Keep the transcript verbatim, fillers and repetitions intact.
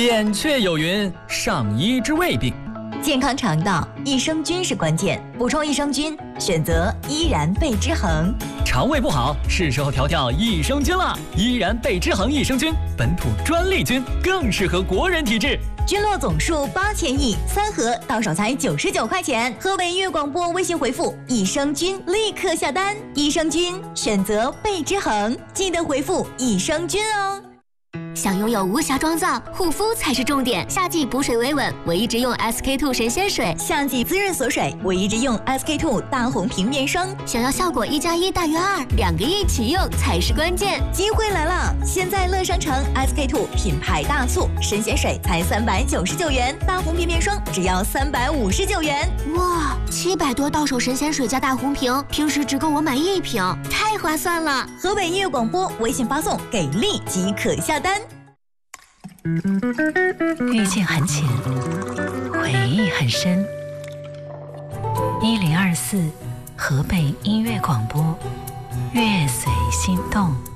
扁鹊有云：上医治未病。 健康肠道，益生菌是关键。补充益生菌，选择依然贝之恒。 肠胃不好，是时候调调益生菌了。依然贝之恒益生菌，本土专利菌，更适合国人体质。 菌落总数八千亿，三盒到手才九十九块钱。河北音乐广播微信回复“益生菌”立刻下单。益生菌选择贝之恒，记得回复“益生菌”哦。 想拥有无瑕妆造，护肤才是重点。夏季补水维稳，我一直用 S K two 神仙水； 夏季滋润锁水，我一直用 S K two 大红瓶面霜。 想要效果一加一大于二，两个一起用才是关键。 机会来了！现在乐商城 S K two 品牌大促，神仙水才三百九十九元，大红瓶面霜只要三百五十九元。 哇，七百多到手神仙水加大红瓶，平时只够我买一瓶，太划算了！ 河北音乐广播微信发送“给力”即可下单。 遇见很浅，回忆很深。一零二四河北音乐广播，乐随心动。